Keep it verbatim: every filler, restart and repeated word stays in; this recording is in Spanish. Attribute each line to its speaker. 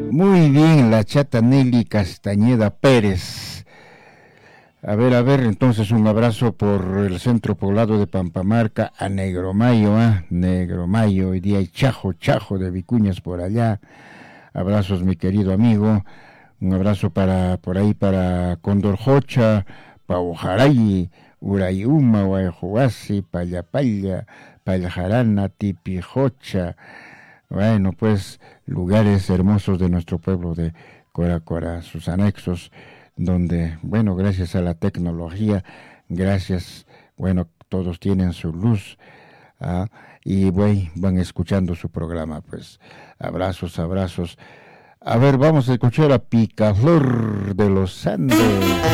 Speaker 1: Muy bien, la chata Nelly Castañeda Pérez. A ver, a ver, entonces un abrazo por el centro poblado de Pampamarca a Negromayo, ¿ah? ¿eh? Negromayo, hoy día hay Chajo, Chajo de Vicuñas por allá. Abrazos, mi querido amigo. Un abrazo para, por ahí para Condorjocha, Paujaray, Urayuma, Guayjuasi, Payapaya, Payajarana, Tipijocha. Bueno, pues lugares hermosos de nuestro pueblo de Coracora, sus anexos, donde, bueno, gracias a la tecnología, gracias, bueno, todos tienen su luz, ¿ah? Y bueno, van escuchando su programa, pues, abrazos, abrazos. A ver, vamos a escuchar a Picaflor de los Andes.